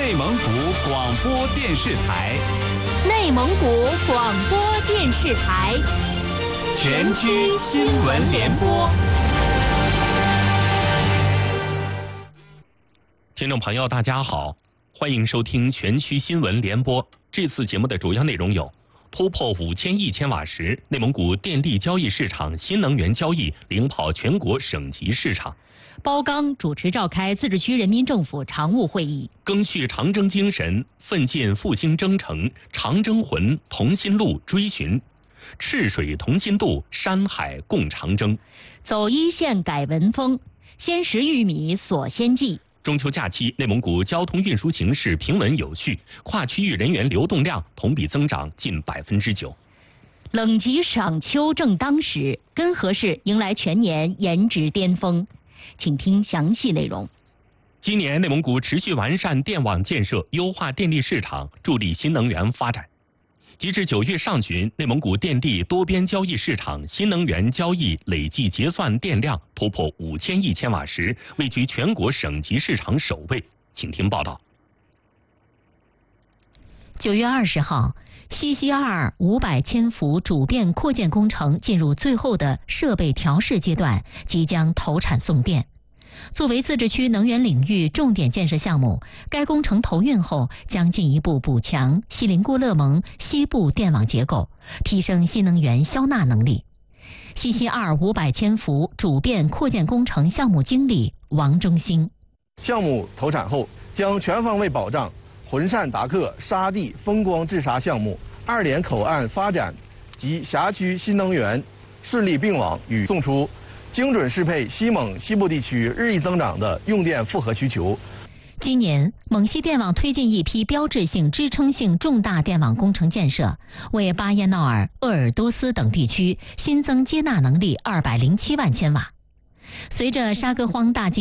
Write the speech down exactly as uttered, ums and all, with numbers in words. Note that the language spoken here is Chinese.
内蒙古广播电视台， 内蒙古广播电视台， 全区新闻联播。 听众朋友，大家好，欢迎收听全区新闻联播。这次节目的主要内容有：突破五千亿千瓦时，内蒙古电力交易市场新能源交易领跑全国省级市场； 包钢主持召开自治区人民政府常务会议， 赓续长征精神，奋进复兴征程，长征魂，同心路追寻，赤水同心度，山海共长征， 走一线改文风，先食玉米锁先际。 中秋假期，内蒙古交通运输形势平稳有序，跨区域人员流动量同比增长近百分之九。 冷极赏秋正当时，根河市迎来全年颜值巅峰。请听详细内容。 今年内蒙古持续完善电网建设，优化电力市场，助力新能源发展。截至九月上旬，内蒙古电力多边交易市场新能源交易累计结算电量突破五千亿千瓦时，位居全国省级市场首位。请听报道。 九月二十号，西溪二五百千伏主变扩建工程进入最后的设备调试阶段，即将投产送电。作为自治区能源领域重点建设项目，该工程投运后将进一步补强锡林郭勒盟西部电网结构，提升新能源消纳能力。西溪二五百千伏主变扩建工程项目经理王征兴： 项目投产后，将全方位保障浑善达克沙地风光治沙项目二连口岸发展及辖区新能源顺利并网与送出，精准适配西蒙西部地区日益增长的用电负荷需求。 今年，蒙西电网推进一批标志性、支撑性重大电网工程建设，为巴彦淖尔、鄂尔多斯等地区新增接纳能力二百零七万千瓦。随着沙戈荒大